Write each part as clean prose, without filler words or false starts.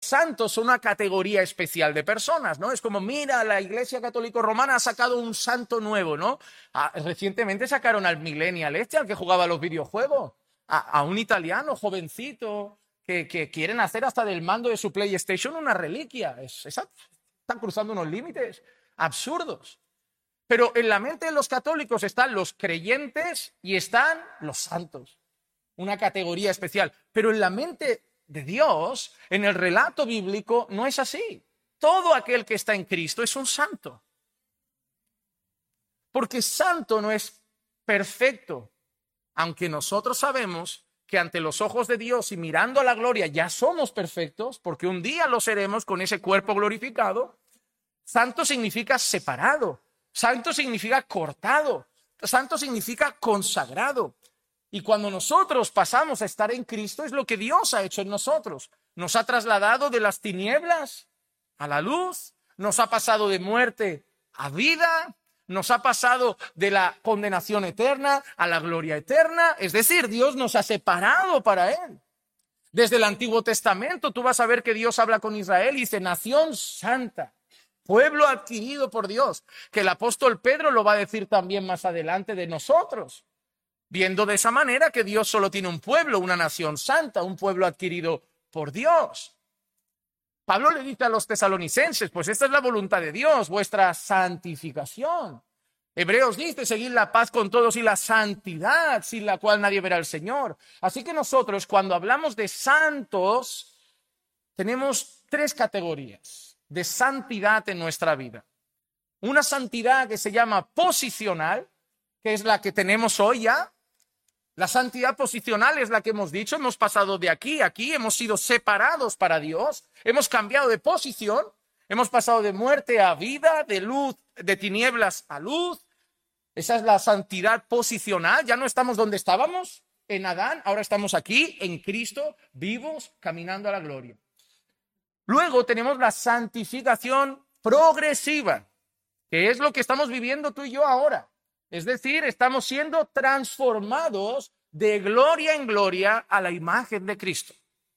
santos son una categoría especial de personas, ¿no? Es como, mira, la Iglesia Católica Romana ha sacado un santo nuevo, ¿no? Recientemente sacaron al millennial al que jugaba a los videojuegos, a un italiano jovencito que quieren hacer hasta del mando de su PlayStation una reliquia. Están cruzando unos límites absurdos. Pero en la mente de los católicos están los creyentes y están los santos, una categoría especial. Pero en la mente de Dios, en el relato bíblico, no es así. Todo aquel que está en Cristo es un santo. Porque santo no es perfecto, aunque nosotros sabemos que ante los ojos de Dios y mirando a la gloria ya somos perfectos, porque un día lo seremos con ese cuerpo glorificado. Santo significa separado, santo significa cortado, santo significa consagrado. Y cuando nosotros pasamos a estar en Cristo, es lo que Dios ha hecho en nosotros. Nos ha trasladado de las tinieblas a la luz, nos ha pasado de muerte a vida, nos ha pasado de la condenación eterna a la gloria eterna. Es decir, Dios nos ha separado para Él. Desde el Antiguo Testamento tú vas a ver que Dios habla con Israel y dice, nación santa, pueblo adquirido por Dios, que el apóstol Pedro lo va a decir también más adelante de nosotros. Viendo de esa manera que Dios solo tiene un pueblo, una nación santa, un pueblo adquirido por Dios. Pablo le dice a los tesalonicenses, pues esta es la voluntad de Dios, vuestra santificación. Hebreos dice, seguid la paz con todos y la santidad, sin la cual nadie verá al Señor. Así que nosotros, cuando hablamos de santos, tenemos 3 categorías de santidad en nuestra vida. Una santidad que se llama posicional, que es la que tenemos hoy ya. La santidad posicional es la que hemos dicho, hemos pasado de aquí a aquí, hemos sido separados para Dios, hemos cambiado de posición, hemos pasado de muerte a vida, de luz, de tinieblas a luz. Esa es la santidad posicional, ya no estamos donde estábamos, en Adán, ahora estamos aquí, en Cristo, vivos, caminando a la gloria. Luego tenemos la santificación progresiva, que es lo que estamos viviendo tú y yo ahora. Es decir, estamos siendo transformados de gloria en gloria a la imagen de Cristo.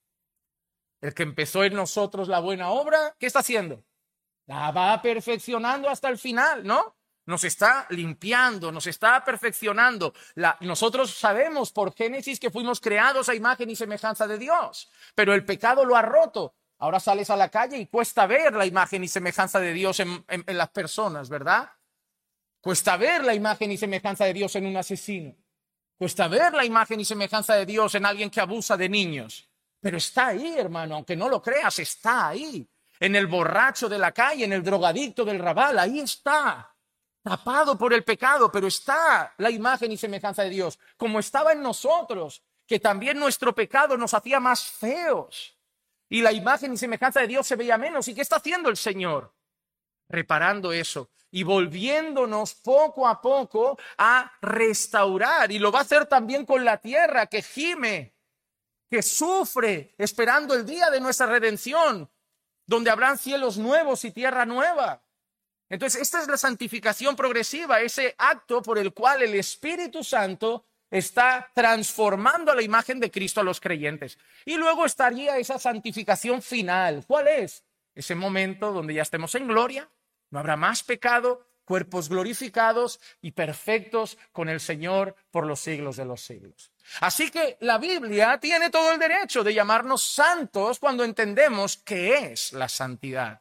El que empezó en nosotros la buena obra, ¿qué está haciendo? La va perfeccionando hasta el final, ¿no? Nos está limpiando, nos está perfeccionando. Nosotros sabemos por Génesis que fuimos creados a imagen y semejanza de Dios, pero el pecado lo ha roto. Ahora sales a la calle y cuesta ver la imagen y semejanza de Dios en las personas, ¿verdad? Cuesta ver la imagen y semejanza de Dios en un asesino. Cuesta ver la imagen y semejanza de Dios en alguien que abusa de niños. Pero está ahí, hermano, aunque no lo creas, está ahí. En el borracho de la calle, en el drogadicto del rabal, ahí está. Tapado por el pecado, pero está la imagen y semejanza de Dios. Como estaba en nosotros, que también nuestro pecado nos hacía más feos. Y la imagen y semejanza de Dios se veía menos. ¿Y qué está haciendo el Señor? Reparando eso y volviéndonos poco a poco a restaurar. Y lo va a hacer también con la tierra que gime, que sufre, esperando el día de nuestra redención, donde habrán cielos nuevos y tierra nueva. Entonces, esta es la santificación progresiva, ese acto por el cual el Espíritu Santo está transformando a la imagen de Cristo a los creyentes. Y luego estaría esa santificación final. ¿Cuál es? Ese momento donde ya estemos en gloria, no habrá más pecado, cuerpos glorificados y perfectos con el Señor por los siglos de los siglos. Así que la Biblia tiene todo el derecho de llamarnos santos cuando entendemos qué es la santidad.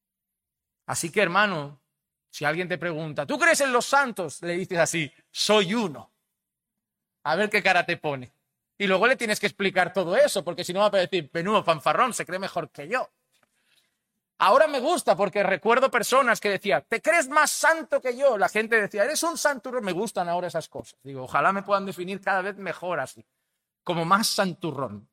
Así que, hermano, si alguien te pregunta, ¿tú crees en los santos? Le dices así, soy uno. A ver qué cara te pone. Y luego le tienes que explicar todo eso, porque si no va a decir, menudo fanfarrón, se cree mejor que yo. Ahora me gusta porque recuerdo personas que decían, ¿te crees más santo que yo? La gente decía, eres un santurrón. Me gustan ahora esas cosas. Digo, ojalá me puedan definir cada vez mejor así, como más santurrón.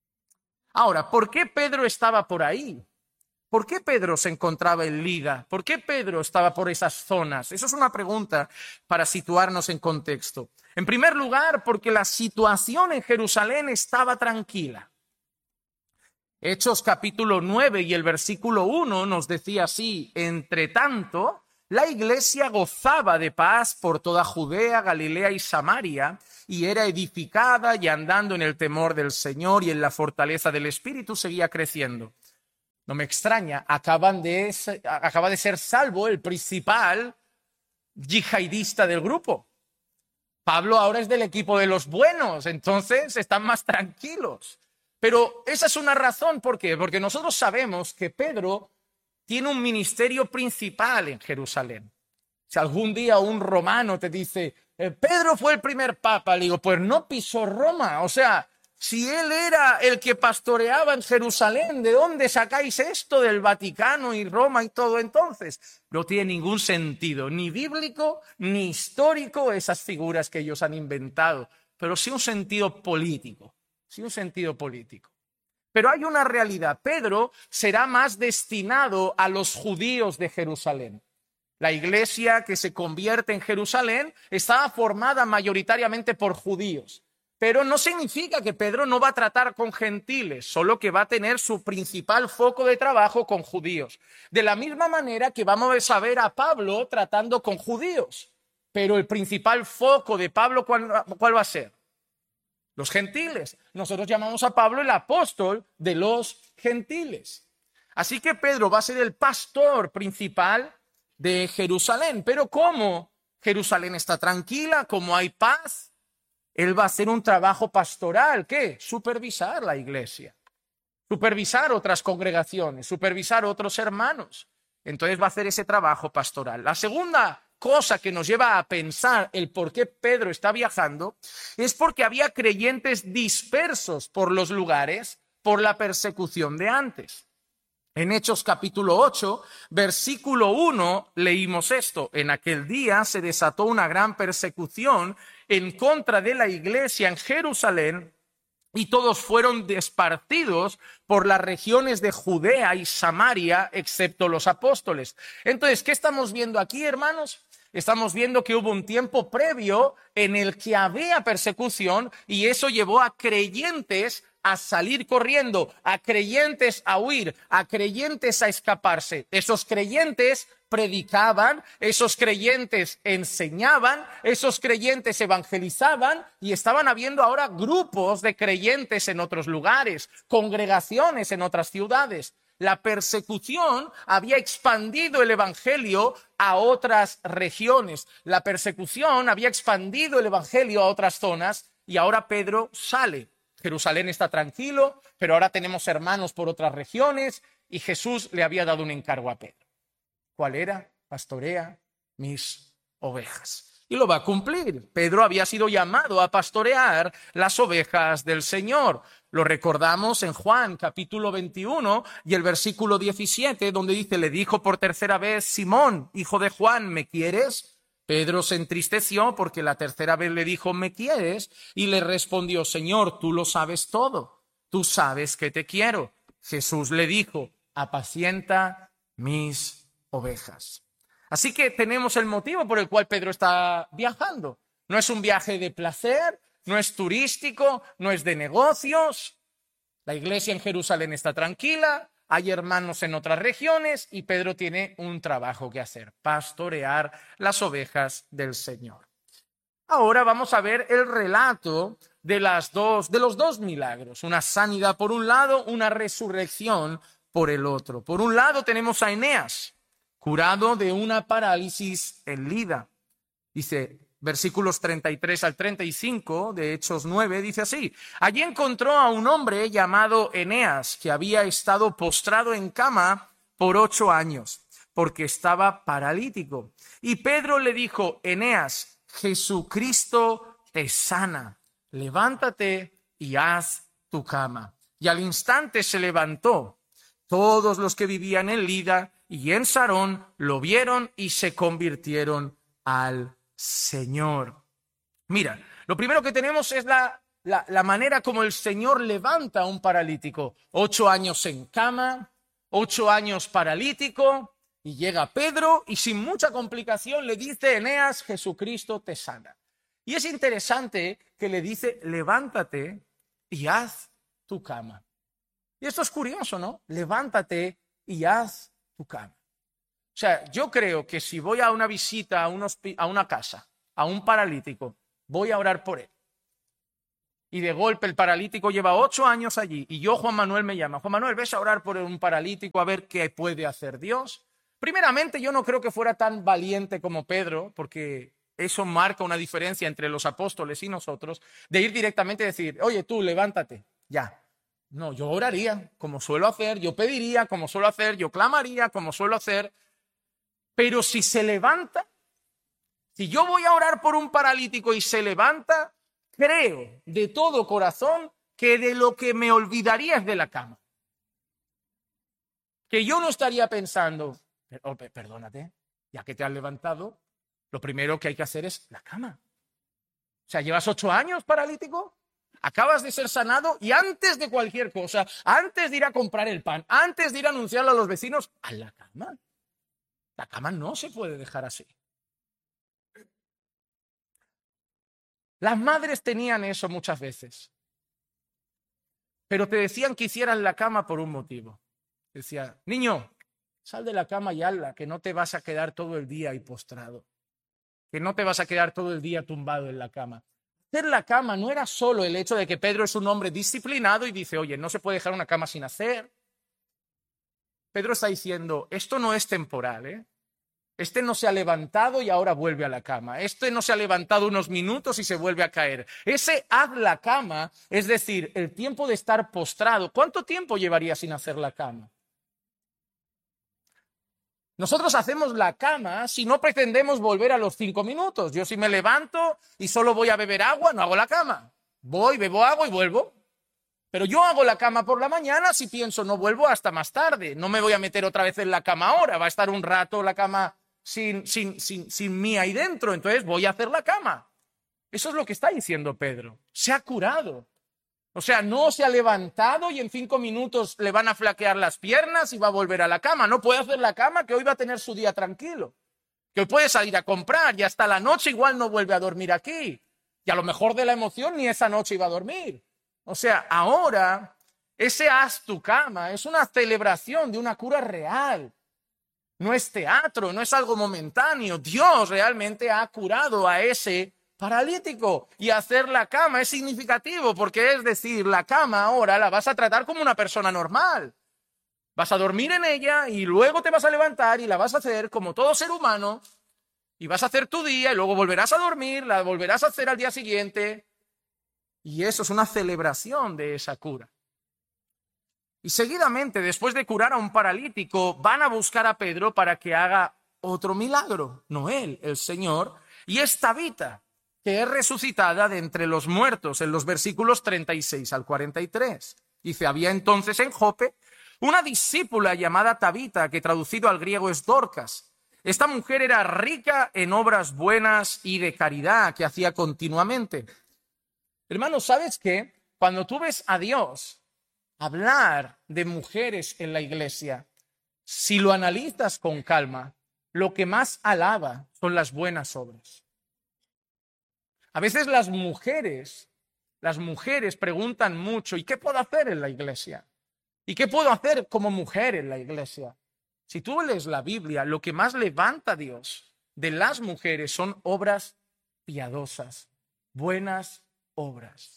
Ahora, ¿por qué Pedro estaba por ahí? ¿Por qué Pedro se encontraba en Lida? ¿Por qué Pedro estaba por esas zonas? Eso es una pregunta para situarnos en contexto. En primer lugar, porque la situación en Jerusalén estaba tranquila. Hechos capítulo 9 y el versículo 1 nos decía así, entre tanto, la iglesia gozaba de paz por toda Judea, Galilea y Samaria, y era edificada y andando en el temor del Señor y en la fortaleza del Espíritu seguía creciendo. No me extraña, acaba de ser salvo el principal yihadista del grupo. Pablo ahora es del equipo de los buenos, entonces están más tranquilos. Pero esa es una razón, ¿por qué? Porque nosotros sabemos que Pedro tiene un ministerio principal en Jerusalén. Si algún día un romano te dice, Pedro fue el primer papa, le digo, pues no pisó Roma. O sea, si él era el que pastoreaba en Jerusalén, ¿de dónde sacáis esto del Vaticano y Roma y todo entonces? No tiene ningún sentido, ni bíblico, ni histórico, esas figuras que ellos han inventado, pero sí un sentido político, sí un sentido político. Pero hay una realidad, Pedro será más destinado a los judíos de Jerusalén. La iglesia que se convierte en Jerusalén estaba formada mayoritariamente por judíos. Pero no significa que Pedro no va a tratar con gentiles, solo que va a tener su principal foco de trabajo con judíos. De la misma manera que vamos a ver a Pablo tratando con judíos. Pero el principal foco de Pablo, ¿cuál va a ser? Los gentiles. Nosotros llamamos a Pablo el apóstol de los gentiles. Así que Pedro va a ser el pastor principal de Jerusalén. Pero ¿cómo Jerusalén está tranquila? ¿Cómo hay paz? Él va a hacer un trabajo pastoral. ¿Qué? Supervisar la iglesia, supervisar otras congregaciones, supervisar otros hermanos. Entonces va a hacer ese trabajo pastoral. La segunda cosa que nos lleva a pensar el por qué Pedro está viajando es porque había creyentes dispersos por los lugares por la persecución de antes. En Hechos capítulo 8, versículo 1, leímos esto. En aquel día se desató una gran persecución en contra de la iglesia en Jerusalén y todos fueron esparcidos por las regiones de Judea y Samaria, excepto los apóstoles. Entonces, ¿qué estamos viendo aquí, hermanos? Estamos viendo que hubo un tiempo previo en el que había persecución y eso llevó a creyentes a salir corriendo, a creyentes a huir, a creyentes a escaparse. Esos creyentes predicaban, esos creyentes enseñaban, esos creyentes evangelizaban y estaban habiendo ahora grupos de creyentes en otros lugares, congregaciones en otras ciudades. La persecución había expandido el evangelio a otras regiones. La persecución había expandido el evangelio a otras zonas y ahora Pedro sale. Jerusalén está tranquilo, pero ahora tenemos hermanos por otras regiones y Jesús le había dado un encargo a Pedro. ¿Cuál era? Pastorea mis ovejas. Y lo va a cumplir. Pedro había sido llamado a pastorear las ovejas del Señor. Lo recordamos en Juan capítulo 21 y el versículo 17, donde dice, le dijo por tercera vez, Simón, hijo de Juan, ¿me quieres? Pedro se entristeció porque la tercera vez le dijo, ¿me quieres? Y le respondió, Señor, tú lo sabes todo, tú sabes que te quiero. Jesús le dijo, apacienta mis ovejas. Así que tenemos el motivo por el cual Pedro está viajando. No es un viaje de placer, no es turístico, no es de negocios. La iglesia en Jerusalén está tranquila. Hay hermanos en otras regiones y Pedro tiene un trabajo que hacer, pastorear las ovejas del Señor. Ahora vamos a ver el relato de los dos milagros, una sanidad por un lado, una resurrección por el otro. Por un lado tenemos a Eneas, curado de una parálisis en Lida. Dice, versículos 33 al 35 de Hechos 9, dice así, allí encontró a un hombre llamado Eneas, que había estado postrado en cama por 8 años, porque estaba paralítico. Y Pedro le dijo, Eneas, Jesucristo te sana, levántate y haz tu cama. Y al instante se levantó. Todos los que vivían en Lida y en Sarón lo vieron y se convirtieron al Señor. Mira, lo primero que tenemos es la manera como el Señor levanta a un paralítico. 8 años en cama, 8 años paralítico, y llega Pedro y sin mucha complicación le dice, Eneas, Jesucristo te sana. Y es interesante que le dice, levántate y haz tu cama. Y esto es curioso, ¿no? Levántate y haz tu cama. O sea, yo creo que si voy a una visita a una casa, a un paralítico, voy a orar por él. y de golpe el paralítico lleva 8 años allí y yo, Juan Manuel, me llama. Juan Manuel, ¿ves a orar por un paralítico a ver qué puede hacer Dios? Primeramente, yo no creo que fuera tan valiente como Pedro, porque eso marca una diferencia entre los apóstoles y nosotros, de ir directamente y decir, oye, tú, levántate, ya. No, yo oraría como suelo hacer, yo pediría como suelo hacer, yo clamaría como suelo hacer, pero si se levanta, si yo voy a orar por un paralítico y se levanta, creo de todo corazón que de lo que me olvidaría es de la cama. Que yo no estaría pensando, perdónate, ya que te has levantado, lo primero que hay que hacer es la cama. O sea, llevas 8 años paralítico, acabas de ser sanado y antes de cualquier cosa, antes de ir a comprar el pan, antes de ir a anunciarlo a los vecinos, a la cama. La cama no se puede dejar así. Las madres tenían eso muchas veces, pero te decían que hicieras la cama por un motivo. Decía, niño, sal de la cama y hazla, que no te vas a quedar todo el día ahí postrado, que no te vas a quedar todo el día tumbado en la cama. Hacer la cama no era solo el hecho de que Pedro es un hombre disciplinado y dice, oye, no se puede dejar una cama sin hacer. Pedro está diciendo, esto no es temporal, ¿eh? Este no se ha levantado y ahora vuelve a la cama. Este no se ha levantado unos minutos y se vuelve a caer. Ese haz la cama, es decir, el tiempo de estar postrado. ¿Cuánto tiempo llevaría sin hacer la cama? Nosotros hacemos la cama si no pretendemos volver a los 5 minutos. Yo si me levanto y solo voy a beber agua, no hago la cama. Voy, bebo agua y vuelvo. Pero yo hago la cama por la mañana si pienso no vuelvo hasta más tarde. No me voy a meter otra vez en la cama ahora. Va a estar un rato la cama sin mí ahí dentro, entonces voy a hacer la cama. Eso es lo que está diciendo Pedro. Se ha curado. O sea, no se ha levantado y en 5 minutos le van a flaquear las piernas y va a volver a la cama. No puede hacer la cama, que hoy va a tener su día tranquilo. Que hoy puede salir a comprar y hasta la noche igual no vuelve a dormir aquí. Y a lo mejor de la emoción ni esa noche iba a dormir. O sea, ahora ese haz tu cama es una celebración de una cura real. No es teatro, no es algo momentáneo. Dios realmente ha curado a ese paralítico. Y hacer la cama es significativo porque es decir, la cama ahora la vas a tratar como una persona normal. Vas a dormir en ella y luego te vas a levantar y la vas a hacer como todo ser humano y vas a hacer tu día y luego volverás a dormir, la volverás a hacer al día siguiente. Y eso es una celebración de esa cura. Y seguidamente, después de curar a un paralítico, van a buscar a Pedro para que haga otro milagro. No él, el Señor. Y es Tabita, que es resucitada de entre los muertos, en los versículos 36 al 43. Dice, había entonces en Jope una discípula llamada Tabita, que traducido al griego es Dorcas. Esta mujer era rica en obras buenas y de caridad que hacía continuamente. Hermanos, ¿sabes qué? Cuando tú ves a Dios hablar de mujeres en la iglesia, si lo analizas con calma, lo que más alaba son las buenas obras. A veces las mujeres preguntan mucho, ¿y qué puedo hacer en la iglesia? ¿Y qué puedo hacer como mujer en la iglesia? Si tú lees la Biblia, lo que más levanta a Dios de las mujeres son obras piadosas, buenas obras.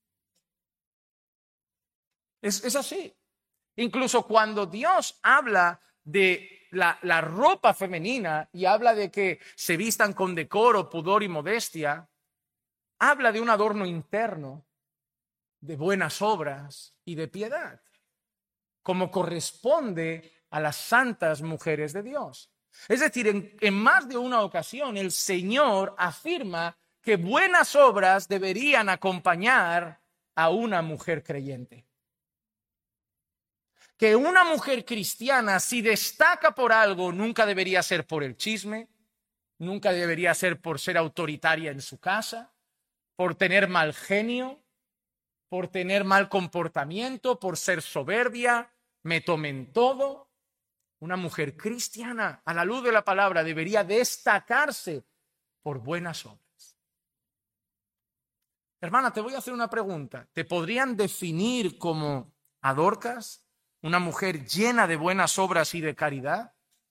Es así. Incluso cuando Dios habla de la ropa femenina y habla de que se vistan con decoro, pudor y modestia, habla de un adorno interno, de buenas obras y de piedad, como corresponde a las santas mujeres de Dios. Es decir, en más de una ocasión el Señor afirma que buenas obras deberían acompañar a una mujer creyente. Que una mujer cristiana, si destaca por algo, nunca debería ser por el chisme, nunca debería ser por ser autoritaria en su casa, por tener mal genio, por tener mal comportamiento, por ser soberbia, me tomen todo. Una mujer cristiana, a la luz de la palabra, debería destacarse por buenas obras. Hermana, te voy a hacer una pregunta. ¿Te podrían definir como a Dorcas? Una mujer llena de buenas obras y de caridad.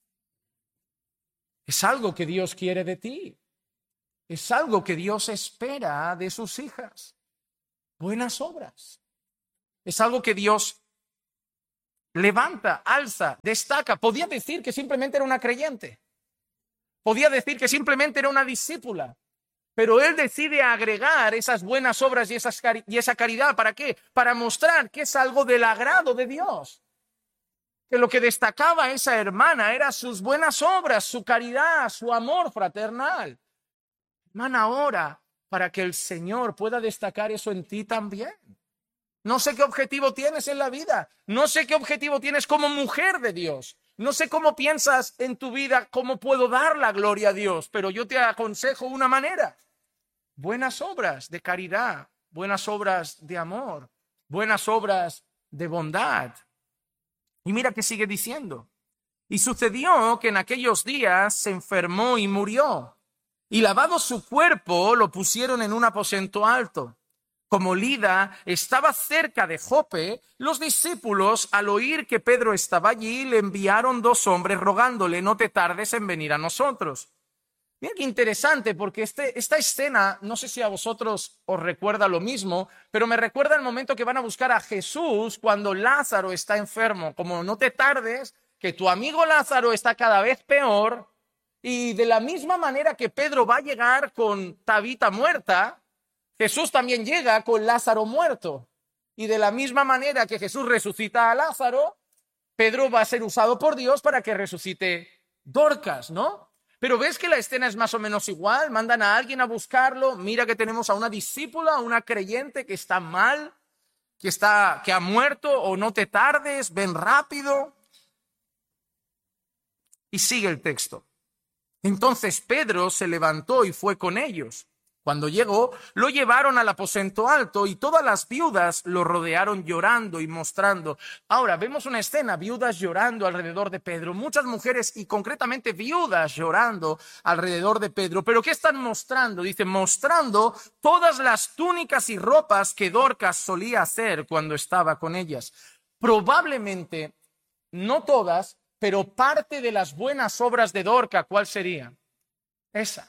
Es algo que Dios quiere de ti. Es algo que Dios espera de sus hijas. Buenas obras. Es algo que Dios levanta, alza, destaca. Podía decir que simplemente era una creyente. Podía decir que simplemente era una discípula. Pero Él decide agregar esas buenas obras y esa caridad. ¿Para qué? Para mostrar que es algo del agrado de Dios. Que lo que destacaba esa hermana era sus buenas obras, su caridad, su amor fraternal. Hermana, ora para que el Señor pueda destacar eso en ti también. No sé qué objetivo tienes en la vida. No sé qué objetivo tienes como mujer de Dios. No sé cómo piensas en tu vida, cómo puedo dar la gloria a Dios, pero yo te aconsejo una manera. Buenas obras de caridad, buenas obras de amor, buenas obras de bondad. Y mira que sigue diciendo. Y sucedió que en aquellos días se enfermó y murió. Y lavado su cuerpo, lo pusieron en un aposento alto. Como Lida estaba cerca de Jope, los discípulos, al oír que Pedro estaba allí, le enviaron 2 hombres rogándole, no te tardes en venir a nosotros. Mira qué interesante, porque esta escena, no sé si a vosotros os recuerda lo mismo, pero me recuerda el momento que van a buscar a Jesús cuando Lázaro está enfermo. Como no te tardes, que tu amigo Lázaro está cada vez peor, y de la misma manera que Pedro va a llegar con Tabita muerta, Jesús también llega con Lázaro muerto. Y de la misma manera que Jesús resucita a Lázaro, Pedro va a ser usado por Dios para que resucite Dorcas, ¿no? Pero ves que la escena es más o menos igual. Mandan a alguien a buscarlo. Mira que tenemos a una discípula, a una creyente que está mal, que ha muerto, o no te tardes, ven rápido. Y sigue el texto. Entonces Pedro se levantó y fue con ellos. Cuando llegó, lo llevaron al aposento alto y todas las viudas lo rodearon llorando y mostrando. Ahora, vemos una escena, viudas llorando alrededor de Pedro, muchas mujeres y concretamente viudas llorando alrededor de Pedro. ¿Pero qué están mostrando? Dice, mostrando todas las túnicas y ropas que Dorcas solía hacer cuando estaba con ellas. Probablemente, no todas, pero parte de las buenas obras de Dorcas, ¿cuál sería? Esa.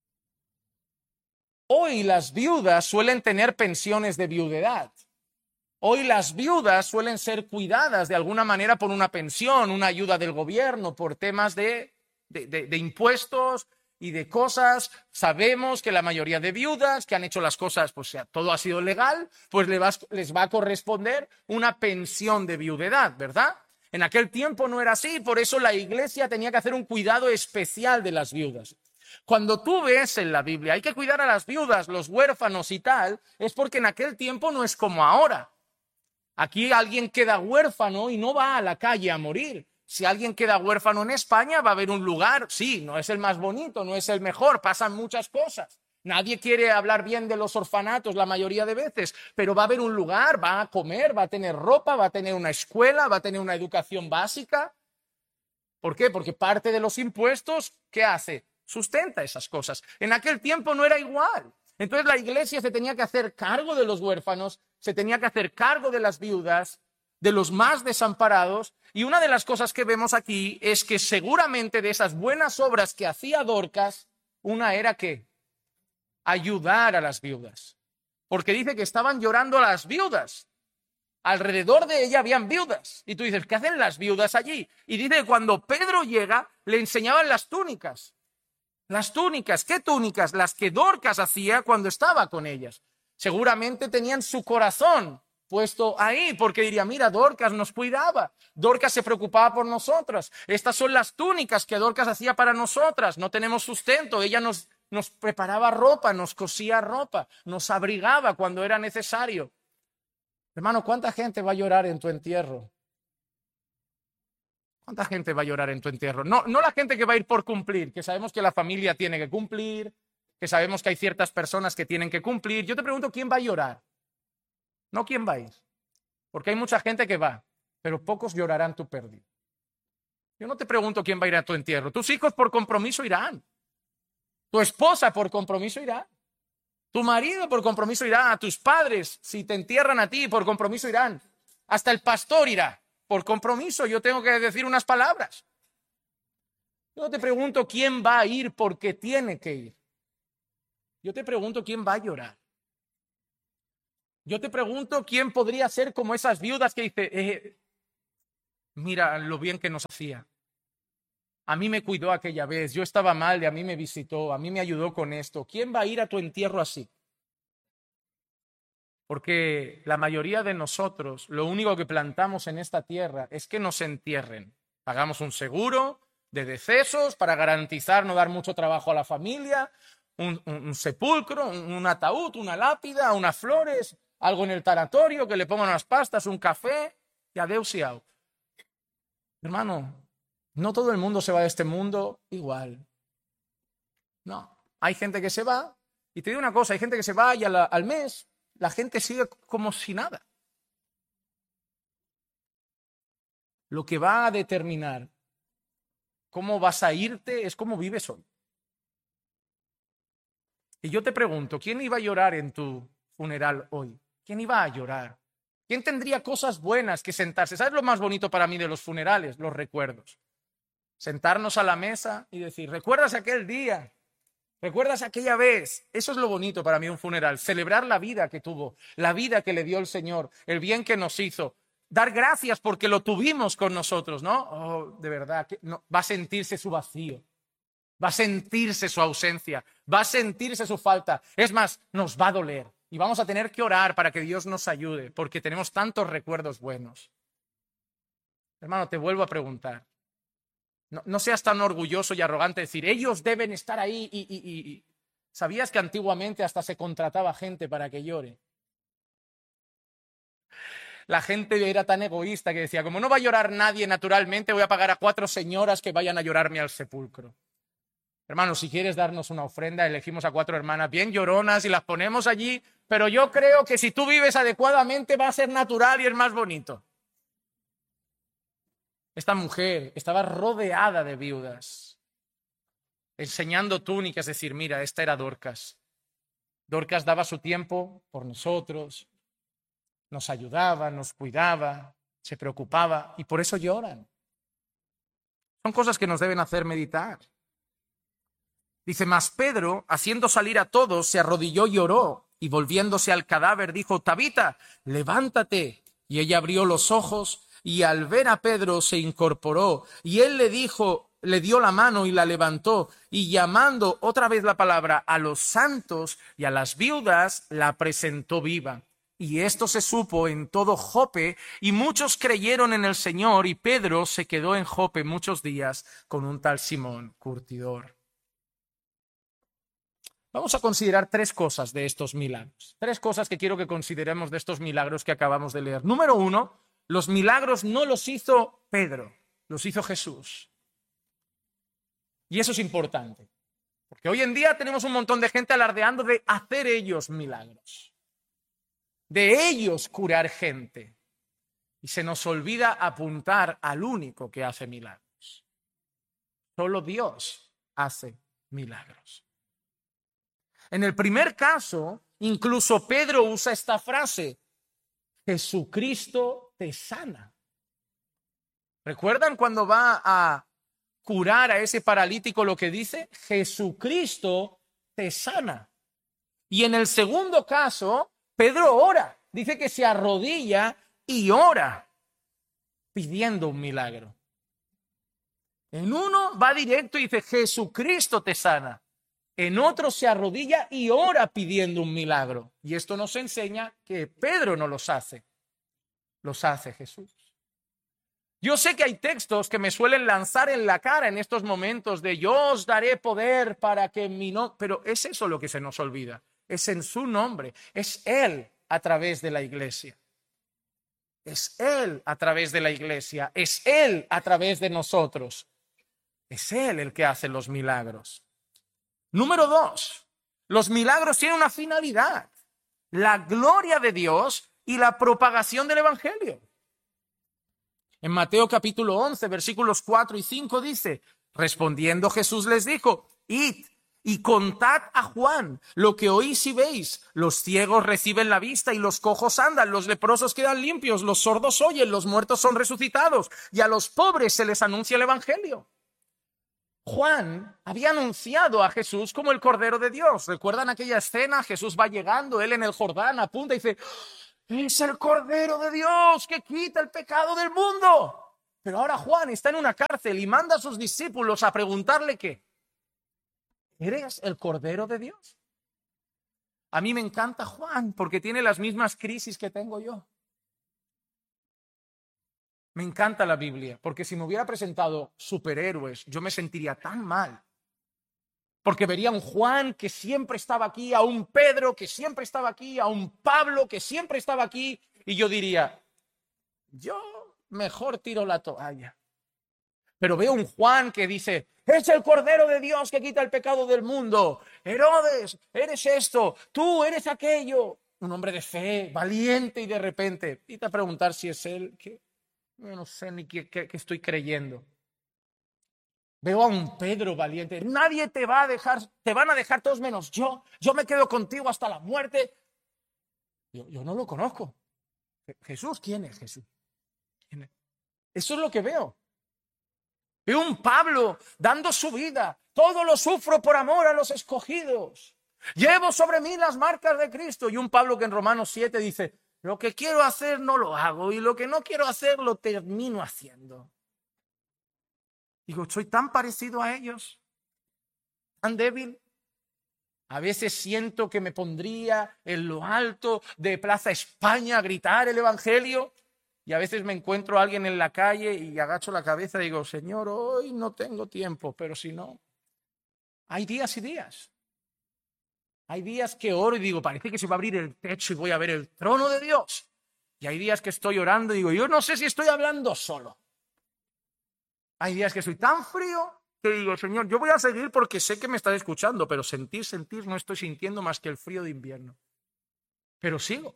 Hoy las viudas suelen tener pensiones de viudedad. Hoy las viudas suelen ser cuidadas de alguna manera por una pensión, una ayuda del gobierno, por temas de impuestos y de cosas. Sabemos que la mayoría de viudas que han hecho las cosas, pues todo ha sido legal, pues les va a corresponder una pensión de viudedad, ¿verdad? En aquel tiempo no era así, por eso la iglesia tenía que hacer un cuidado especial de las viudas. Cuando tú ves en la Biblia, hay que cuidar a las viudas, los huérfanos y tal, es porque en aquel tiempo no es como ahora. Aquí alguien queda huérfano y no va a la calle a morir. Si alguien queda huérfano en España, va a haber un lugar, sí, no es el más bonito, no es el mejor, pasan muchas cosas. Nadie quiere hablar bien de los orfanatos la mayoría de veces, pero va a haber un lugar, va a comer, va a tener ropa, va a tener una escuela, va a tener una educación básica. ¿Por qué? Porque parte de los impuestos, ¿qué hace? Sustenta esas cosas. En aquel tiempo no era igual. Entonces la iglesia se tenía que hacer cargo de los huérfanos, se tenía que hacer cargo de las viudas, de los más desamparados. Y una de las cosas que vemos aquí es que seguramente de esas buenas obras que hacía Dorcas, una era que ayudar a las viudas. Porque dice que estaban llorando a las viudas. Alrededor de ella habían viudas. Y tú dices, ¿qué hacen las viudas allí? Y dice que cuando Pedro llega, le enseñaban las túnicas. Las túnicas, ¿qué túnicas? Las que Dorcas hacía cuando estaba con ellas. Seguramente tenían su corazón puesto ahí, porque diría, mira, Dorcas nos cuidaba, Dorcas se preocupaba por nosotros. Estas son las túnicas que Dorcas hacía para nosotras. No tenemos sustento, ella nos preparaba ropa, nos cosía ropa, nos abrigaba cuando era necesario. Hermano, ¿cuánta gente va a llorar en tu entierro? ¿Cuánta gente va a llorar en tu entierro? No la gente que va a ir por cumplir, que sabemos que la familia tiene que cumplir, que sabemos que hay ciertas personas que tienen que cumplir. Yo te pregunto, ¿quién va a llorar? No quién va a ir. Porque hay mucha gente que va, pero pocos llorarán tu pérdida. Yo no te pregunto quién va a ir a tu entierro. Tus hijos por compromiso irán. Tu esposa por compromiso irá. Tu marido por compromiso irá. Tus padres, si te entierran a ti, por compromiso irán. Hasta el pastor irá. Por compromiso, yo tengo que decir unas palabras. Yo no te pregunto quién va a ir porque tiene que ir. Yo te pregunto quién va a llorar. Yo te pregunto, ¿quién podría ser como esas viudas que dice, mira lo bien que nos hacía? A mí me cuidó aquella vez, yo estaba mal y a mí me visitó, a mí me ayudó con esto. ¿Quién va a ir a tu entierro así? Porque la mayoría de nosotros, lo único que plantamos en esta tierra es que nos entierren. Pagamos un seguro de decesos para garantizar no dar mucho trabajo a la familia, un sepulcro, un ataúd, una lápida, unas flores, algo en el tanatorio, que le pongan unas pastas, un café y adeus y au. Hermano, no todo el mundo se va de este mundo igual. No, hay gente que se va, y te digo una cosa, hay gente que se va y al mes la gente sigue como si nada. Lo que va a determinar cómo vas a irte es cómo vives hoy. Y yo te pregunto, ¿quién iba a llorar en tu funeral hoy? ¿Quién iba a llorar? ¿Quién tendría cosas buenas que sentarse? ¿Sabes lo más bonito para mí de los funerales? Los recuerdos. Sentarnos a la mesa y decir, ¿recuerdas aquel día? ¿Recuerdas aquella vez? Eso es lo bonito para mí un funeral, celebrar la vida que tuvo, la vida que le dio el Señor, el bien que nos hizo, dar gracias porque lo tuvimos con nosotros, ¿no? Oh, de verdad, que no, va a sentirse su vacío, va a sentirse su ausencia, va a sentirse su falta. Es más, nos va a doler y vamos a tener que orar para que Dios nos ayude porque tenemos tantos recuerdos buenos. Hermano, te vuelvo a preguntar. No seas tan orgulloso y arrogante de decir, ellos deben estar ahí y... ¿Sabías que antiguamente hasta se contrataba gente para que llore? La gente era tan egoísta que decía, como no va a llorar nadie naturalmente, voy a pagar a 4 señoras que vayan a llorarme al sepulcro. Hermano, si quieres darnos una ofrenda, elegimos a 4 hermanas bien lloronas y las ponemos allí, pero yo creo que si tú vives adecuadamente va a ser natural y es más bonito. Esta mujer estaba rodeada de viudas, enseñando túnicas, es decir, mira, esta era Dorcas. Dorcas daba su tiempo por nosotros, nos ayudaba, nos cuidaba, se preocupaba y por eso lloran. Son cosas que nos deben hacer meditar. Dice, mas Pedro, haciendo salir a todos, se arrodilló y oró, y volviéndose al cadáver dijo, Tabita, levántate. Y ella abrió los ojos, y al ver a Pedro se incorporó, y él le dijo, le dio la mano y la levantó, y llamando otra vez la palabra a los santos y a las viudas, la presentó viva. Y esto se supo en todo Jope, y muchos creyeron en el Señor, y Pedro se quedó en Jope muchos días con un tal Simón curtidor. Vamos a considerar 3 cosas de estos milagros. 3 cosas que quiero que consideremos de estos milagros que acabamos de leer. Número 1, los milagros no los hizo Pedro, los hizo Jesús. Y eso es importante, porque hoy en día tenemos un montón de gente alardeando de hacer ellos milagros, de ellos curar gente. Y se nos olvida apuntar al único que hace milagros. Solo Dios hace milagros. En el primer caso, incluso Pedro usa esta frase, Jesucristo te sana. ¿Recuerdan cuando va a curar a ese paralítico lo que dice? Jesucristo te sana. Y en el segundo caso, Pedro ora. Dice que se arrodilla y ora pidiendo un milagro. En uno va directo y dice, Jesucristo te sana. En otro se arrodilla y ora pidiendo un milagro. Y esto nos enseña que Pedro no los hace Jesús. Yo sé que hay textos que me suelen lanzar en la cara en estos momentos de yo os daré poder para que mi nombre... Pero es eso lo que se nos olvida. Es en su nombre. Es Él a través de la iglesia. Es Él a través de la iglesia. Es Él a través de nosotros. Es Él el que hace los milagros. Número 2, los milagros tienen una finalidad, la gloria de Dios y la propagación del Evangelio. En Mateo capítulo 11, versículos 4 y 5 dice, respondiendo Jesús les dijo, id y contad a Juan lo que oís y veis. Los ciegos reciben la vista y los cojos andan, los leprosos quedan limpios, los sordos oyen, los muertos son resucitados y a los pobres se les anuncia el Evangelio. Juan había anunciado a Jesús como el Cordero de Dios. ¿Recuerdan aquella escena? Jesús va llegando, él en el Jordán apunta y dice, es el Cordero de Dios que quita el pecado del mundo. Pero ahora Juan está en una cárcel y manda a sus discípulos a preguntarle qué. ¿Eres el Cordero de Dios? A mí me encanta Juan porque tiene las mismas crisis que tengo yo. Me encanta la Biblia, porque si me hubiera presentado superhéroes, yo me sentiría tan mal. Porque vería a un Juan que siempre estaba aquí, a un Pedro que siempre estaba aquí, a un Pablo que siempre estaba aquí, y yo diría, yo mejor tiro la toalla. Pero veo un Juan que dice, es el Cordero de Dios que quita el pecado del mundo. Herodes, eres esto, tú eres aquello. Un hombre de fe, valiente, y de repente, y te a preguntar si es él, que yo no sé ni qué estoy creyendo. Veo a un Pedro valiente. Nadie te va a dejar, te van a dejar todos menos yo. Yo me quedo contigo hasta la muerte. Yo no lo conozco. Jesús, ¿quién es Jesús? ¿Quién es? Eso es lo que veo. Veo un Pablo dando su vida. Todo lo sufro por amor a los escogidos. Llevo sobre mí las marcas de Cristo. Y un Pablo que en Romanos 7 dice, lo que quiero hacer no lo hago y lo que no quiero hacer lo termino haciendo. Digo, soy tan parecido a ellos, tan débil. A veces siento que me pondría en lo alto de Plaza España a gritar el evangelio. Y a veces me encuentro a alguien en la calle y agacho la cabeza y digo, Señor, hoy no tengo tiempo, pero si no. Hay días y días. Hay días que oro y digo, parece que se va a abrir el techo y voy a ver el trono de Dios. Y hay días que estoy orando y digo, yo no sé si estoy hablando solo. Hay días que soy tan frío que digo, Señor, yo voy a seguir porque sé que me estás escuchando, pero sentir, no estoy sintiendo más que el frío de invierno. Pero sigo.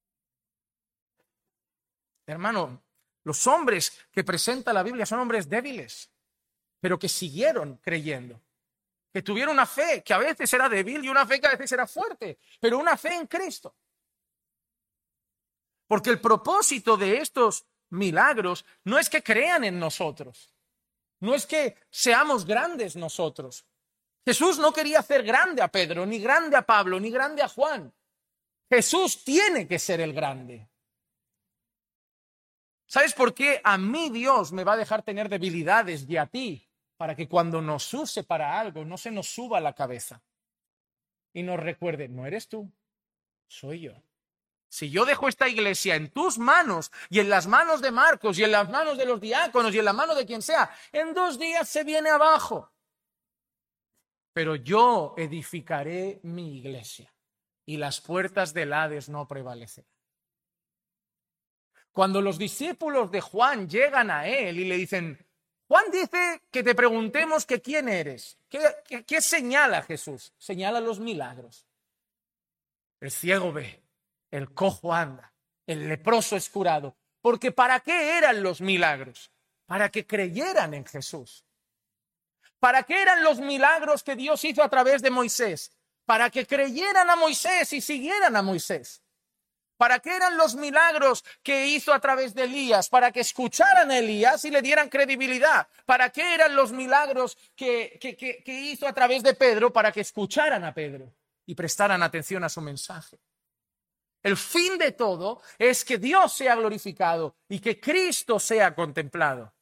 Hermano, los hombres que presenta la Biblia son hombres débiles, pero que siguieron creyendo. Que tuvieron una fe que a veces era débil y una fe que a veces era fuerte, pero una fe en Cristo. Porque el propósito de estos milagros no es que crean en nosotros, no es que seamos grandes nosotros. Jesús no quería hacer grande a Pedro, ni grande a Pablo, ni grande a Juan. Jesús tiene que ser el grande. ¿Sabes por qué a mí Dios me va a dejar tener debilidades y a ti? Para que cuando nos use para algo no se nos suba a la cabeza y nos recuerde, no eres tú, soy yo. Si yo dejo esta iglesia en tus manos y en las manos de Marcos y en las manos de los diáconos y en la mano de quien sea, en 2 días se viene abajo. Pero yo edificaré mi iglesia y las puertas del Hades no prevalecerán. Cuando los discípulos de Juan llegan a él y le dicen, Juan dice que te preguntemos que quién eres. ¿Qué señala Jesús? Señala los milagros. El ciego ve, el cojo anda, el leproso es curado. Porque ¿para qué eran los milagros? Para que creyeran en Jesús. ¿Para qué eran los milagros que Dios hizo a través de Moisés? Para que creyeran a Moisés y siguieran a Moisés. ¿Para qué eran los milagros que hizo a través de Elías? Para que escucharan a Elías y le dieran credibilidad. ¿Para qué eran los milagros que hizo a través de Pedro? Para que escucharan a Pedro y prestaran atención a su mensaje. El fin de todo es que Dios sea glorificado y que Cristo sea contemplado.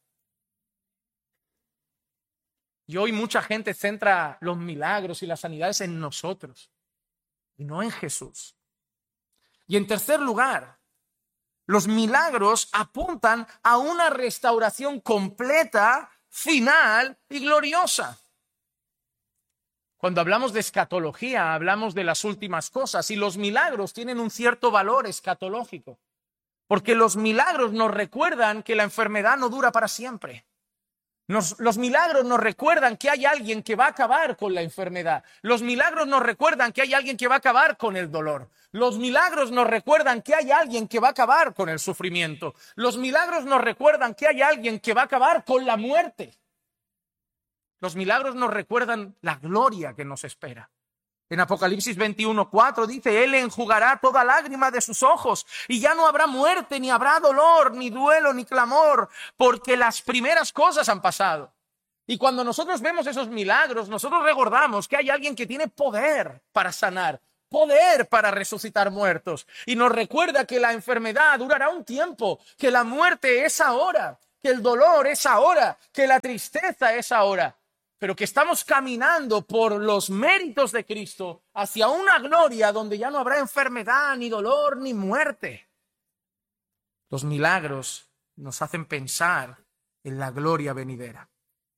Y hoy mucha gente centra los milagros y las sanidades en nosotros y no en Jesús. Y en tercer lugar, los milagros apuntan a una restauración completa, final y gloriosa. Cuando hablamos de escatología, hablamos de las últimas cosas y los milagros tienen un cierto valor escatológico. Porque los milagros nos recuerdan que la enfermedad no dura para siempre. Los milagros nos recuerdan que hay alguien que va a acabar con la enfermedad. Los milagros nos recuerdan que hay alguien que va a acabar con el dolor. Los milagros nos recuerdan que hay alguien que va a acabar con el sufrimiento. Los milagros nos recuerdan que hay alguien que va a acabar con la muerte. Los milagros nos recuerdan la gloria que nos espera. En Apocalipsis 21:4 dice, Él enjugará toda lágrima de sus ojos y ya no habrá muerte, ni habrá dolor, ni duelo, ni clamor, porque las primeras cosas han pasado. Y cuando nosotros vemos esos milagros, nosotros recordamos que hay alguien que tiene poder para sanar, poder para resucitar muertos. Y nos recuerda que la enfermedad durará un tiempo, que la muerte es ahora, que el dolor es ahora, que la tristeza es ahora. Pero que estamos caminando por los méritos de Cristo hacia una gloria donde ya no habrá enfermedad, ni dolor, ni muerte. Los milagros nos hacen pensar en la gloria venidera.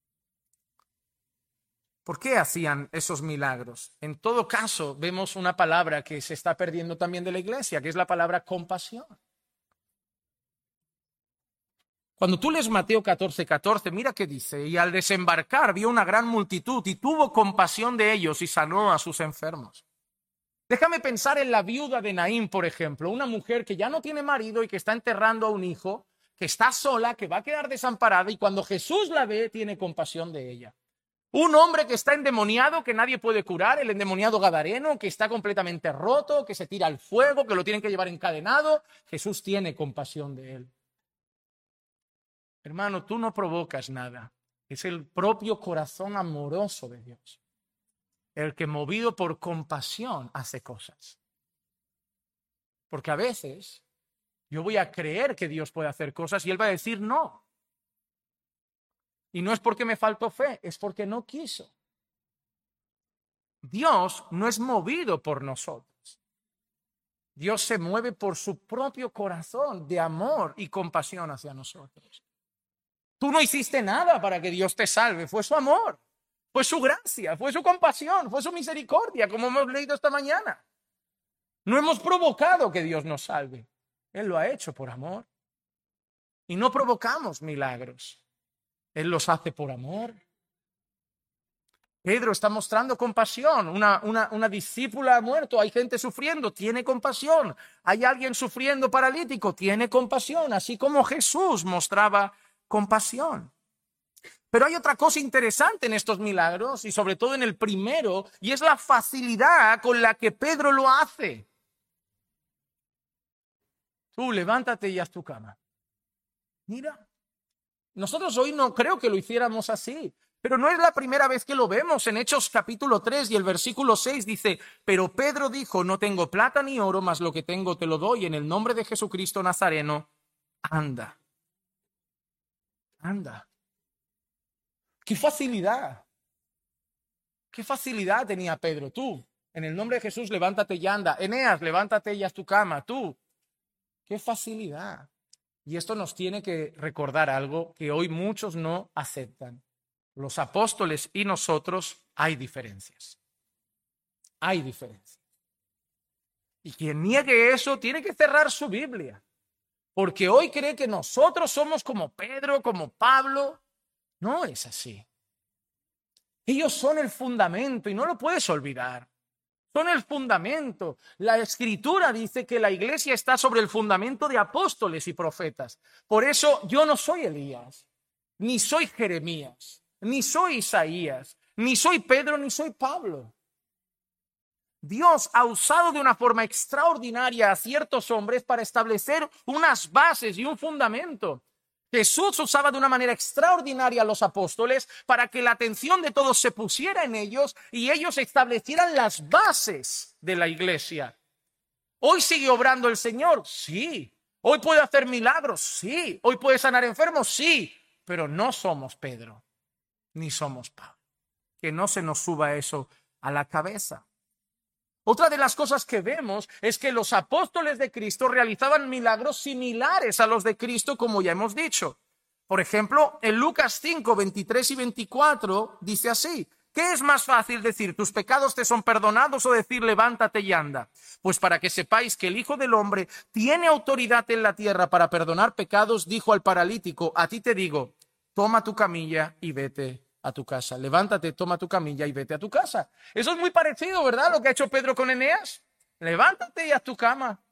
¿Por qué hacían esos milagros? En todo caso, vemos una palabra que se está perdiendo también de la iglesia, que es la palabra compasión. Cuando tú lees Mateo 14:14, mira qué dice: y al desembarcar vio una gran multitud y tuvo compasión de ellos y sanó a sus enfermos. Déjame pensar en la viuda de Naín, por ejemplo, una mujer que ya no tiene marido y que está enterrando a un hijo, que está sola, que va a quedar desamparada, y cuando Jesús la ve, tiene compasión de ella. Un hombre que está endemoniado, que nadie puede curar, el endemoniado gadareno, que está completamente roto, que se tira al fuego, que lo tienen que llevar encadenado. Jesús tiene compasión de él. Hermano, tú no provocas nada. Es el propio corazón amoroso de Dios el que, movido por compasión, hace cosas. Porque a veces yo voy a creer que Dios puede hacer cosas y Él va a decir no. Y no es porque me faltó fe, es porque no quiso. Dios no es movido por nosotros. Dios se mueve por su propio corazón de amor y compasión hacia nosotros. Tú no hiciste nada para que Dios te salve, fue su amor, fue su gracia, fue su compasión, fue su misericordia, como hemos leído esta mañana. No hemos provocado que Dios nos salve, Él lo ha hecho por amor. Y no provocamos milagros. Él los hace por amor. Pedro está mostrando compasión. Una discípula ha muerto, hay gente sufriendo, tiene compasión. Hay alguien sufriendo paralítico, tiene compasión, así como Jesús mostraba compasión. Pero hay otra cosa interesante en estos milagros, y sobre todo en el primero, y es la facilidad con la que Pedro lo hace. Tú levántate y haz tu cama. Mira. Nosotros hoy no creo que lo hiciéramos así, pero no es la primera vez que lo vemos. En Hechos capítulo 3 y el versículo 6 dice: pero Pedro dijo, no tengo plata ni oro, mas lo que tengo te lo doy, en el nombre de Jesucristo Nazareno, anda. Anda. ¡Qué facilidad! ¡Qué facilidad tenía Pedro! Tú, en el nombre de Jesús, levántate y anda. Eneas, levántate y haz tu cama. Tú. ¡Qué facilidad! Y esto nos tiene que recordar algo que hoy muchos no aceptan. Los apóstoles y nosotros hay diferencias. Hay diferencias. Y quien niegue eso tiene que cerrar su Biblia. Porque hoy cree que nosotros somos como Pedro, como Pablo. No es así. Ellos son el fundamento y no lo puedes olvidar. Son el fundamento. La Escritura dice que la iglesia está sobre el fundamento de apóstoles y profetas. Por eso yo no soy Elías, ni soy Jeremías, ni soy Isaías, ni soy Pedro, ni soy Pablo. Dios ha usado de una forma extraordinaria a ciertos hombres para establecer unas bases y un fundamento. Jesús usaba de una manera extraordinaria a los apóstoles para que la atención de todos se pusiera en ellos y ellos establecieran las bases de la iglesia. ¿Hoy sigue obrando el Señor? Sí. ¿Hoy puede hacer milagros? Sí. ¿Hoy puede sanar enfermos? Sí. Pero no somos Pedro, ni somos Pablo. Que no se nos suba eso a la cabeza. Otra de las cosas que vemos es que los apóstoles de Cristo realizaban milagros similares a los de Cristo, como ya hemos dicho. Por ejemplo, en Lucas 5, 23 y 24 dice así: ¿qué es más fácil decir, tus pecados te son perdonados, o decir, levántate y anda? Pues para que sepáis que el Hijo del Hombre tiene autoridad en la tierra para perdonar pecados, dijo al paralítico, a ti te digo, toma tu camilla y vete a tu casa. Levántate, toma tu camilla y vete a tu casa. Eso es muy parecido, ¿verdad? Lo que ha hecho Pedro con Eneas. Levántate y haz tu cama.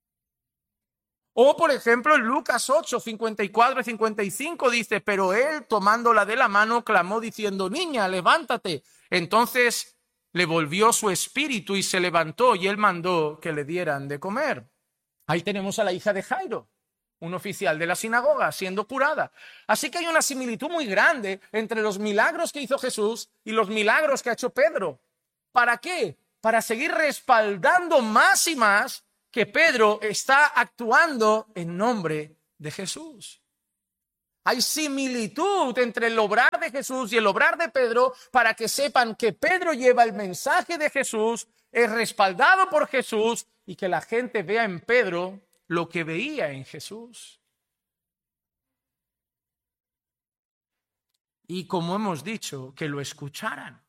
O, por ejemplo, en Lucas 8, 54 y 55 dice, pero él, tomándola de la mano, clamó diciendo, niña, levántate. Entonces le volvió su espíritu y se levantó, y él mandó que le dieran de comer. Ahí tenemos a la hija de Jairo. un oficial de la sinagoga, siendo curada. Así que hay una similitud muy grande entre los milagros que hizo Jesús y los milagros que ha hecho Pedro. ¿Para qué? Para seguir respaldando más y más que Pedro está actuando en nombre de Jesús. Hay similitud entre el obrar de Jesús y el obrar de Pedro para que sepan que Pedro lleva el mensaje de Jesús, es respaldado por Jesús y que la gente vea en Pedro lo que veía en Jesús. Y como hemos dicho, que lo escucharan.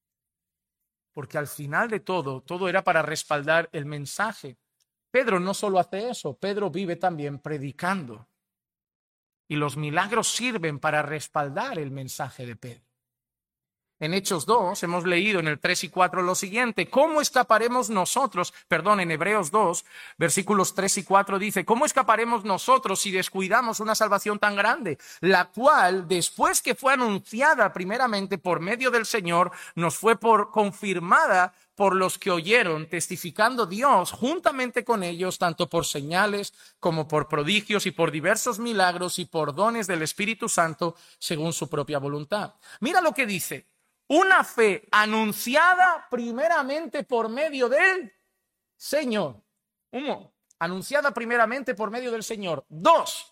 Porque al final de todo era para respaldar el mensaje. Pedro no solo hace eso, Pedro vive también predicando. Y los milagros sirven para respaldar el mensaje de Pedro. En Hechos 2 hemos leído en el 3 y 4 lo siguiente: ¿cómo escaparemos nosotros? En Hebreos 2, versículos 3 y 4 dice: ¿cómo escaparemos nosotros si descuidamos una salvación tan grande? La cual, después que fue anunciada primeramente por medio del Señor, nos fue confirmada por los que oyeron, testificando Dios juntamente con ellos, tanto por señales como por prodigios y por diversos milagros y por dones del Espíritu Santo, según su propia voluntad. Mira lo que dice: una fe anunciada primeramente por medio del Señor. Uno, anunciada primeramente por medio del Señor. Dos,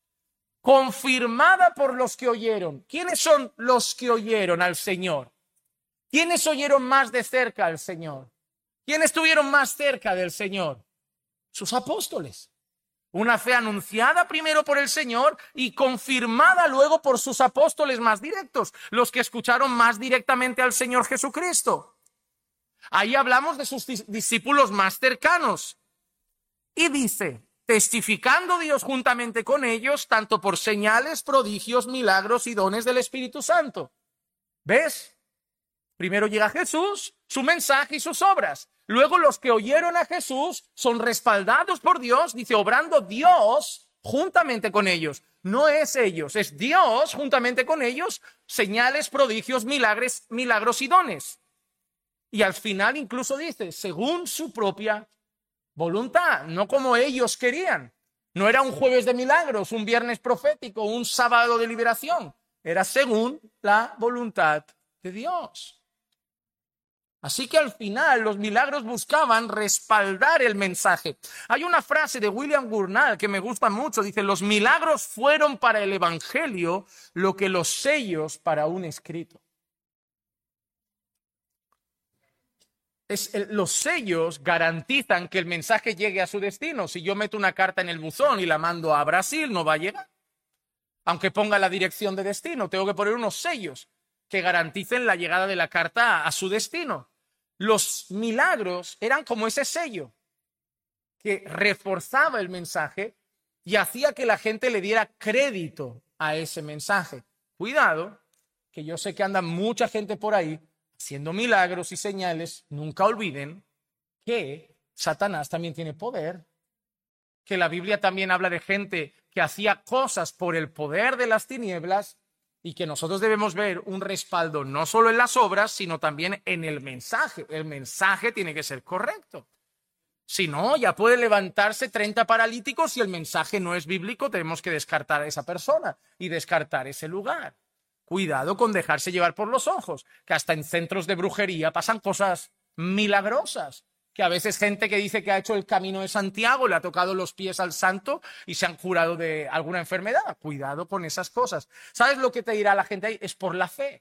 confirmada por los que oyeron. ¿Quiénes son los que oyeron al Señor? ¿Quiénes oyeron más de cerca al Señor? ¿Quiénes estuvieron más cerca del Señor? Sus apóstoles. Una fe anunciada primero por el Señor y confirmada luego por sus apóstoles más directos, los que escucharon más directamente al Señor Jesucristo. Ahí hablamos de sus discípulos más cercanos. Y dice: testificando Dios juntamente con ellos, tanto por señales, prodigios, milagros y dones del Espíritu Santo. ¿Ves? Primero llega Jesús, su mensaje y sus obras. Luego los que oyeron a Jesús son respaldados por Dios, dice, obrando Dios juntamente con ellos. No es ellos, es Dios juntamente con ellos, señales, prodigios, milagros y dones. Y al final incluso dice, según su propia voluntad, no como ellos querían. No era un jueves de milagros, un viernes profético, un sábado de liberación. Era según la voluntad de Dios. Así que al final los milagros buscaban respaldar el mensaje. Hay una frase de William Gurnall que me gusta mucho. Dice: los milagros fueron para el evangelio lo que los sellos para un escrito. Los sellos garantizan que el mensaje llegue a su destino. Si yo meto una carta en el buzón y la mando a Brasil, no va a llegar. Aunque ponga la dirección de destino, tengo que poner unos sellos que garanticen la llegada de la carta a su destino. Los milagros eran como ese sello que reforzaba el mensaje y hacía que la gente le diera crédito a ese mensaje. Cuidado, que yo sé que anda mucha gente por ahí haciendo milagros y señales. Nunca olviden que Satanás también tiene poder, que la Biblia también habla de gente que hacía cosas por el poder de las tinieblas y que nosotros debemos ver un respaldo no solo en las obras, sino también en el mensaje. El mensaje tiene que ser correcto. Si no, ya puede levantarse 30 paralíticos y el mensaje no es bíblico, tenemos que descartar a esa persona y descartar ese lugar. Cuidado con dejarse llevar por los ojos, que hasta en centros de brujería pasan cosas milagrosas. Que a veces gente que dice que ha hecho el camino de Santiago le ha tocado los pies al santo y se han curado de alguna enfermedad. Cuidado con esas cosas. ¿Sabes lo que te dirá la gente ahí? Es por la fe.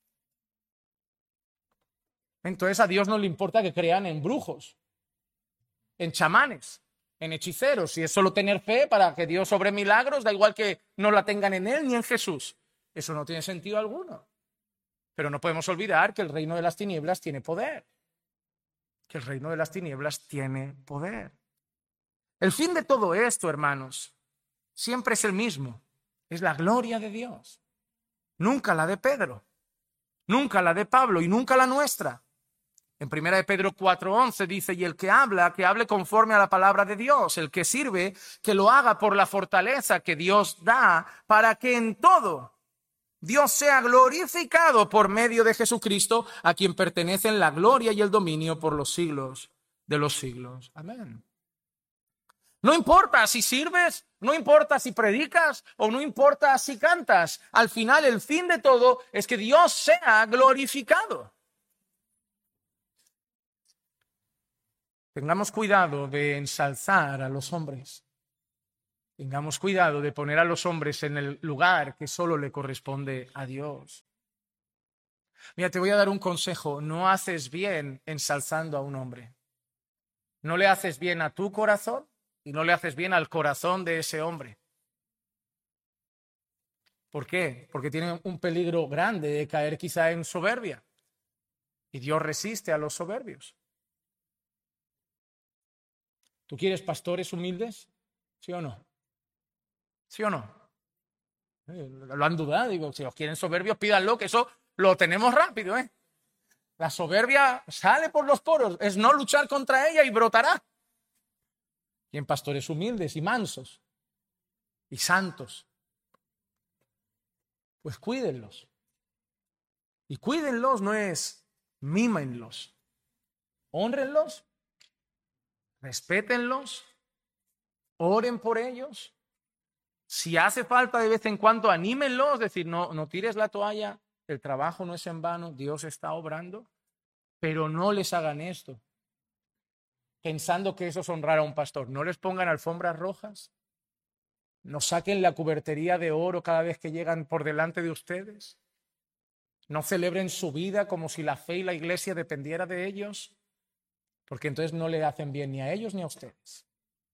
Entonces a Dios no le importa que crean en brujos, en chamanes, en hechiceros. Si es solo tener fe para que Dios obre milagros, da igual que no la tengan en Él ni en Jesús. Eso no tiene sentido alguno. Pero no podemos olvidar que el reino de las tinieblas tiene poder. Que el reino de las tinieblas tiene poder. El fin de todo esto, hermanos, siempre es el mismo. Es la gloria de Dios. Nunca la de Pedro, nunca la de Pablo y nunca la nuestra. En 1 de Pedro 4:11 dice: y el que habla, que hable conforme a la palabra de Dios. El que sirve, que lo haga por la fortaleza que Dios da, para que en todo Dios sea glorificado por medio de Jesucristo, a quien pertenecen la gloria y el dominio por los siglos de los siglos. Amén. No importa si sirves, no importa si predicas o no importa si cantas. Al final, el fin de todo es que Dios sea glorificado. Tengamos cuidado de ensalzar a los hombres. Tengamos cuidado de poner a los hombres en el lugar que solo le corresponde a Dios. Mira, te voy a dar un consejo. No haces bien ensalzando a un hombre. No le haces bien a tu corazón y no le haces bien al corazón de ese hombre. ¿Por qué? Porque tiene un peligro grande de caer quizá en soberbia. Y Dios resiste a los soberbios. ¿Tú quieres pastores humildes? ¿Sí o no? ¿Sí o no? Lo han dudado. Digo, si os quieren soberbios, pídanlo, que eso lo tenemos rápido, ¿eh? La soberbia sale por los poros. Es no luchar contra ella y brotará. Quieren pastores humildes y mansos y santos. Pues cuídenlos. Y cuídenlos no es mímenlos. Hónrenlos, respétenlos, oren por ellos. Si hace falta de vez en cuando, anímenlos, es decir, no tires la toalla, el trabajo no es en vano, Dios está obrando, pero no les hagan esto, pensando que eso es honrar a un pastor. No les pongan alfombras rojas, no saquen la cubertería de oro cada vez que llegan por delante de ustedes, no celebren su vida como si la fe y la iglesia dependiera de ellos, porque entonces no le hacen bien ni a ellos ni a ustedes.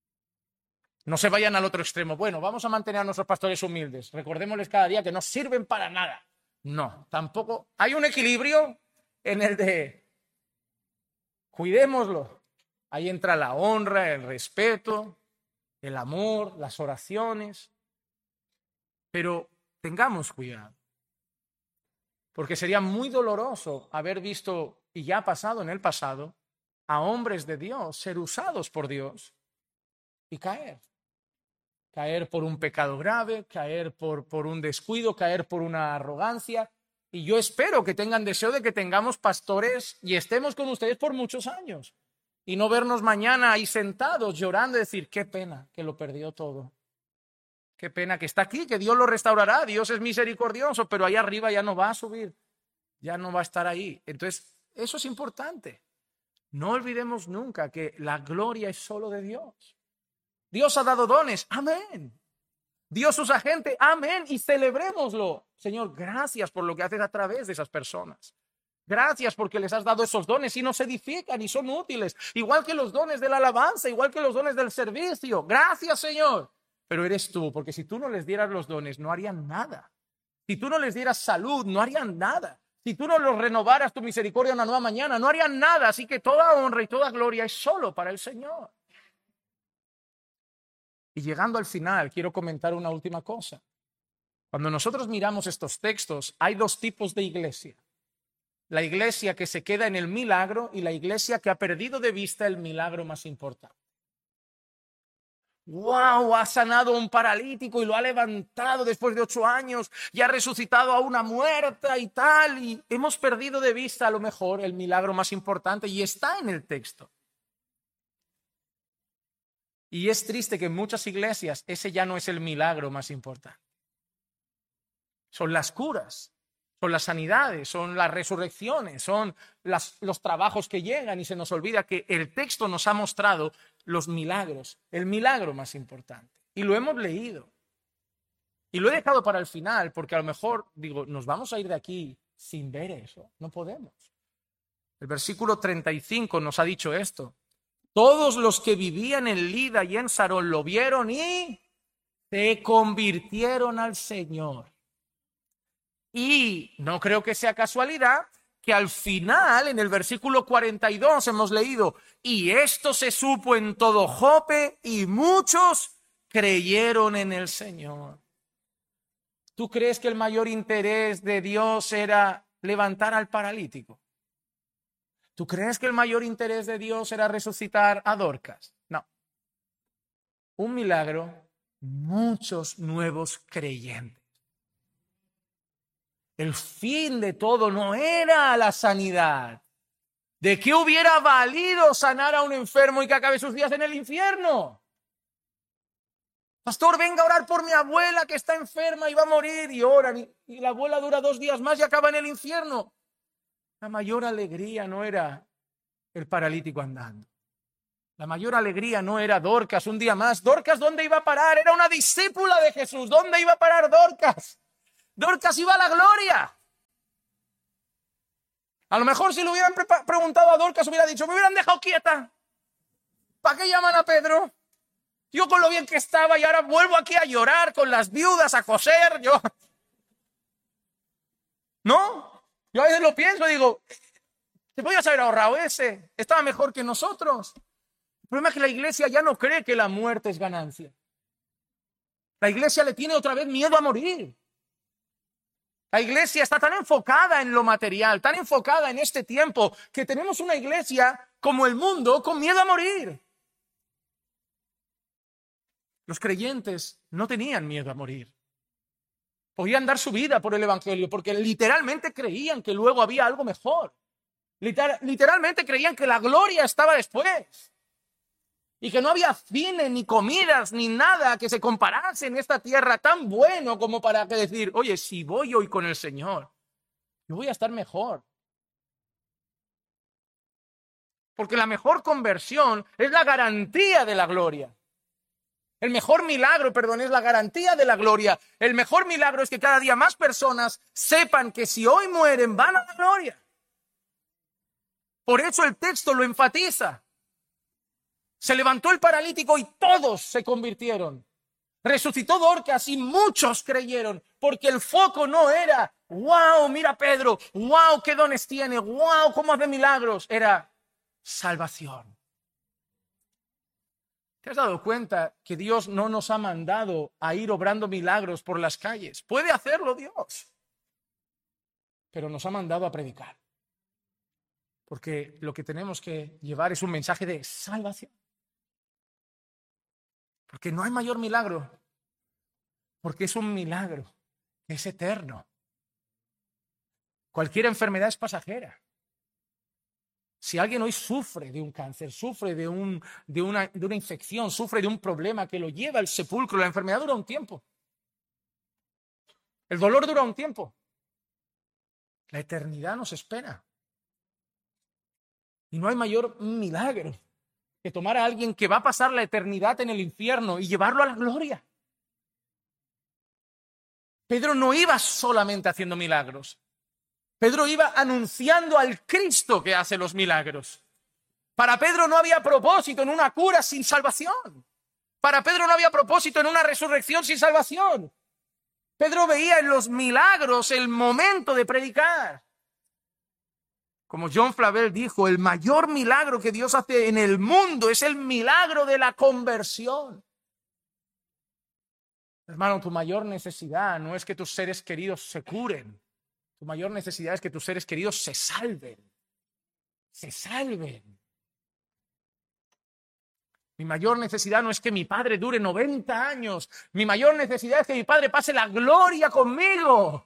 No se vayan al otro extremo. Bueno, vamos a mantener a nuestros pastores humildes. Recordémosles cada día que no sirven para nada. No, tampoco. Hay un equilibrio en el de cuidémoslo. Ahí entra la honra, el respeto, el amor, las oraciones. Pero tengamos cuidado. Porque sería muy doloroso haber visto, y ya ha pasado en el pasado, a hombres de Dios ser usados por Dios y caer. Caer por un pecado grave, caer por un descuido, caer por una arrogancia. Y yo espero que tengan deseo de que tengamos pastores y estemos con ustedes por muchos años. Y no vernos mañana ahí sentados llorando y decir, qué pena que lo perdió todo. Qué pena que está aquí, que Dios lo restaurará. Dios es misericordioso, pero ahí arriba ya no va a subir. Ya no va a estar ahí. Entonces, eso es importante. No olvidemos nunca que la gloria es solo de Dios. Dios ha dado dones, amén. Dios usa gente, amén. Y celebrémoslo. Señor, gracias por lo que haces a través de esas personas. Gracias porque les has dado esos dones y nos edifican y son útiles. Igual que los dones de la alabanza, igual que los dones del servicio. Gracias, Señor. Pero eres tú, porque si tú no les dieras los dones, no harían nada. Si tú no les dieras salud, no harían nada. Si tú no los renovaras tu misericordia una nueva mañana, no harían nada. Así que toda honra y toda gloria es solo para el Señor. Y llegando al final, quiero comentar una última cosa. Cuando nosotros miramos estos textos, hay dos tipos de iglesia. La iglesia que se queda en el milagro y la iglesia que ha perdido de vista el milagro más importante. ¡Wow! Ha sanado a un paralítico y lo ha levantado después de 8 años y ha resucitado a una muerta y tal. Y hemos perdido de vista a lo mejor el milagro más importante y está en el texto. Y es triste que en muchas iglesias ese ya no es el milagro más importante. Son las curas, son las sanidades, son las resurrecciones, son los trabajos que llegan y se nos olvida que el texto nos ha mostrado los milagros, el milagro más importante. Y lo hemos leído. Y lo he dejado para el final porque a lo mejor, digo, nos vamos a ir de aquí sin ver eso. No podemos. El versículo 35 nos ha dicho esto. Todos los que vivían en Lida y en Sarón lo vieron y se convirtieron al Señor. Y no creo que sea casualidad que al final, en el versículo 42, hemos leído, y esto se supo en todo Jope y muchos creyeron en el Señor. ¿Tú crees que el mayor interés de Dios era levantar al paralítico? ¿Tú crees que el mayor interés de Dios era resucitar a Dorcas? No. Un milagro, muchos nuevos creyentes. El fin de todo no era la sanidad. ¿De qué hubiera valido sanar a un enfermo y que acabe sus días en el infierno? Pastor, venga a orar por mi abuela que está enferma y va a morir. Y oran. Y la abuela dura 2 días más y acaba en el infierno. La mayor alegría no era el paralítico andando. La mayor alegría no era Dorcas un día más. Dorcas, ¿dónde iba a parar? Era una discípula de Jesús. ¿Dónde iba a parar Dorcas? Dorcas iba a la gloria. A lo mejor si le hubieran preguntado a Dorcas, hubiera dicho, me hubieran dejado quieta. ¿Para qué llaman a Pedro? Yo con lo bien que estaba y ahora vuelvo aquí a llorar con las viudas, a coser. ¿No? Yo a veces lo pienso y digo, te podías haber ahorrado ese. Estaba mejor que nosotros. El problema es que la iglesia ya no cree que la muerte es ganancia. La iglesia le tiene otra vez miedo a morir. La iglesia está tan enfocada en lo material, tan enfocada en este tiempo, que tenemos una iglesia como el mundo con miedo a morir. Los creyentes no tenían miedo a morir. Podían dar su vida por el evangelio porque literalmente creían que luego había algo mejor. Literalmente creían que la gloria estaba después. Y que no había cine, ni comidas, ni nada que se comparase en esta tierra tan bueno como para que decir, oye, si voy hoy con el Señor, yo voy a estar mejor. Porque la mejor conversión es la garantía de la gloria. El mejor milagro, es la garantía de la gloria. El mejor milagro es que cada día más personas sepan que si hoy mueren van a la gloria. Por eso el texto lo enfatiza. Se levantó el paralítico y todos se convirtieron. Resucitó Dorcas y muchos creyeron, porque el foco no era, wow, mira Pedro, wow, qué dones tiene, wow, cómo hace milagros. Era salvación. ¿Te has dado cuenta que Dios no nos ha mandado a ir obrando milagros por las calles? Puede hacerlo Dios, pero nos ha mandado a predicar. Porque lo que tenemos que llevar es un mensaje de salvación. Porque no hay mayor milagro. Porque es un milagro que es eterno. Cualquier enfermedad es pasajera. Si alguien hoy sufre de un cáncer, sufre de una infección, sufre de un problema que lo lleva al sepulcro, la enfermedad dura un tiempo. El dolor dura un tiempo. La eternidad nos espera. Y no hay mayor milagro que tomar a alguien que va a pasar la eternidad en el infierno y llevarlo a la gloria. Pedro no iba solamente haciendo milagros. Pedro iba anunciando al Cristo que hace los milagros. Para Pedro no había propósito en una cura sin salvación. Para Pedro no había propósito en una resurrección sin salvación. Pedro veía en los milagros el momento de predicar. Como John Flavel dijo, el mayor milagro que Dios hace en el mundo es el milagro de la conversión. Hermano, tu mayor necesidad no es que tus seres queridos se curen. Tu mayor necesidad es que tus seres queridos se salven. Se salven. Mi mayor necesidad no es que mi padre dure 90 años. Mi mayor necesidad es que mi padre pase la gloria conmigo.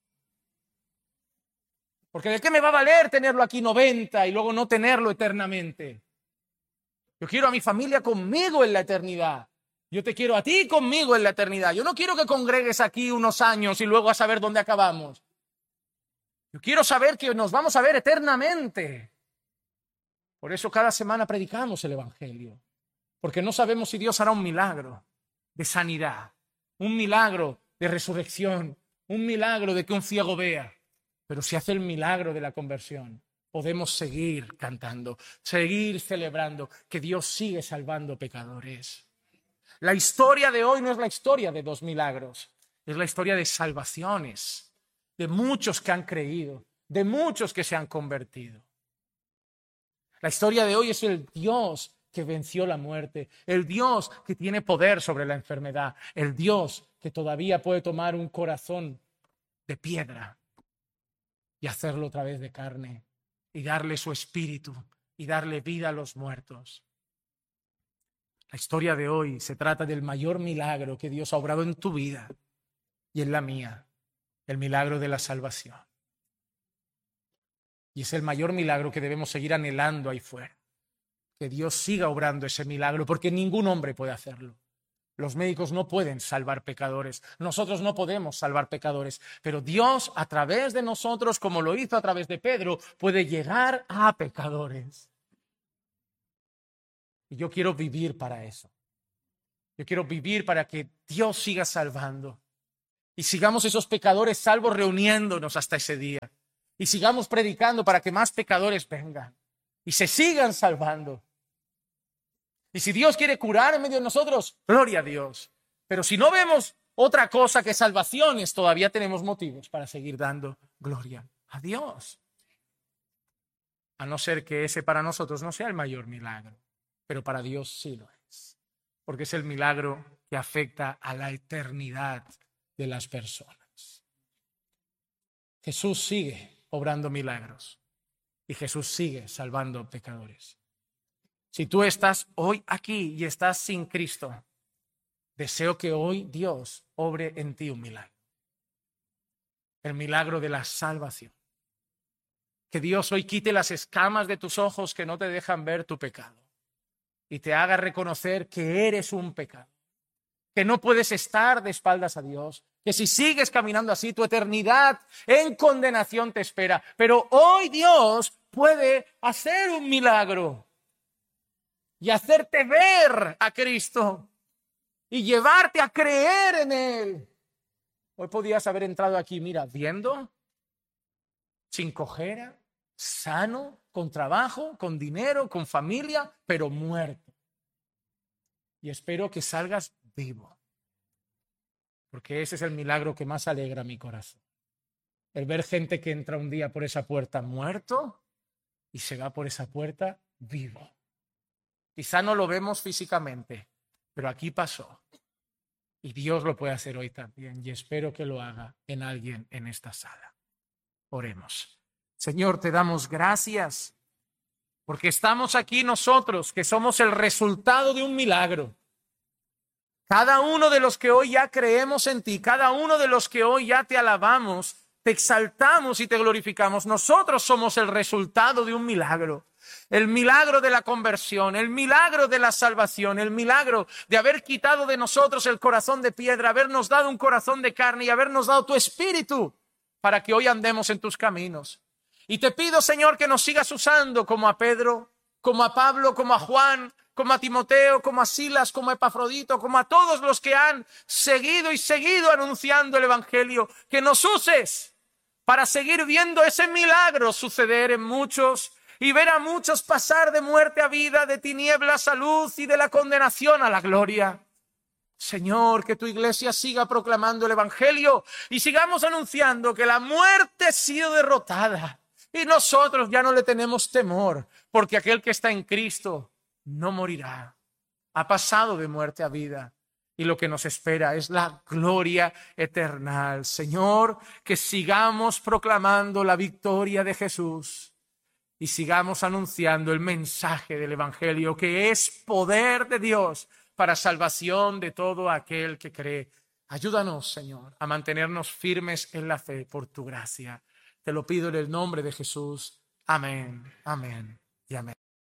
Porque ¿de qué me va a valer tenerlo aquí 90 y luego no tenerlo eternamente? Yo quiero a mi familia conmigo en la eternidad. Yo te quiero a ti conmigo en la eternidad. Yo no quiero que congregues aquí unos años y luego a saber dónde acabamos. Yo quiero saber que nos vamos a ver eternamente. Por eso cada semana predicamos el Evangelio. Porque no sabemos si Dios hará un milagro de sanidad, un milagro de resurrección, un milagro de que un ciego vea. Pero si hace el milagro de la conversión, podemos seguir cantando, seguir celebrando que Dios sigue salvando pecadores. La historia de hoy no es la historia de 2 milagros, es la historia de salvaciones, de muchos que han creído, de muchos que se han convertido. La historia de hoy es el Dios que venció la muerte, el Dios que tiene poder sobre la enfermedad, el Dios que todavía puede tomar un corazón de piedra y hacerlo otra vez de carne y darle su espíritu y darle vida a los muertos. La historia de hoy se trata del mayor milagro que Dios ha obrado en tu vida y en la mía, el milagro de la salvación. Y es el mayor milagro que debemos seguir anhelando ahí fuera. Que Dios siga obrando ese milagro, porque ningún hombre puede hacerlo. Los médicos no pueden salvar pecadores. Nosotros no podemos salvar pecadores. Pero Dios, a través de nosotros, como lo hizo a través de Pedro, puede llegar a pecadores. Y yo quiero vivir para eso. Yo quiero vivir para que Dios siga salvando. Y sigamos esos pecadores salvos reuniéndonos hasta ese día. Y sigamos predicando para que más pecadores vengan. Y se sigan salvando. Y si Dios quiere curar en medio de nosotros, gloria a Dios. Pero si no vemos otra cosa que salvaciones, todavía tenemos motivos para seguir dando gloria a Dios. A no ser que ese para nosotros no sea el mayor milagro, pero para Dios sí lo es. Porque es el milagro que afecta a la eternidad de las personas. Jesús sigue obrando milagros y Jesús sigue salvando pecadores. Si tú estás hoy aquí y estás sin Cristo, deseo que hoy Dios obre en ti un milagro. El milagro de la salvación. Que Dios hoy quite las escamas de tus ojos que no te dejan ver tu pecado. Y te haga reconocer que eres un pecado. Que no puedes estar de espaldas a Dios. Que si sigues caminando así, tu eternidad en condenación te espera. Pero hoy Dios puede hacer un milagro. Y hacerte ver a Cristo. Y llevarte a creer en Él. Hoy podías haber entrado aquí, mira, viendo, sin cojera, sano, con trabajo, con dinero, con familia, pero muerto. Y espero que salgas vivo. Porque ese es el milagro que más alegra mi corazón. El ver gente que entra un día por esa puerta muerto y se va por esa puerta vivo. Quizá no lo vemos físicamente, pero aquí pasó. Y Dios lo puede hacer hoy también. Y espero que lo haga en alguien en esta sala. Oremos. Señor, te damos gracias porque estamos aquí nosotros, que somos el resultado de un milagro. Cada uno de los que hoy ya creemos en ti, cada uno de los que hoy ya te alabamos, te exaltamos y te glorificamos. Nosotros somos el resultado de un milagro. El milagro de la conversión, el milagro de la salvación, el milagro de haber quitado de nosotros el corazón de piedra, habernos dado un corazón de carne y habernos dado tu espíritu para que hoy andemos en tus caminos. Y te pido, Señor, que nos sigas usando como a Pedro, como a Pablo, como a Juan, como a Timoteo, como a Silas, como a Epafrodito, como a todos los que han seguido y seguido anunciando el Evangelio. Que nos uses para seguir viendo ese milagro suceder en muchos y ver a muchos pasar de muerte a vida, de tinieblas a luz y de la condenación a la gloria. Señor, que tu iglesia siga proclamando el Evangelio y sigamos anunciando que la muerte ha sido derrotada y nosotros ya no le tenemos temor, porque aquel que está en Cristo no morirá. Ha pasado de muerte a vida y lo que nos espera es la gloria eterna. Señor, que sigamos proclamando la victoria de Jesús. Y sigamos anunciando el mensaje del Evangelio, que es poder de Dios para salvación de todo aquel que cree. Ayúdanos, Señor, a mantenernos firmes en la fe por tu gracia. Te lo pido en el nombre de Jesús. Amén, amén y amén.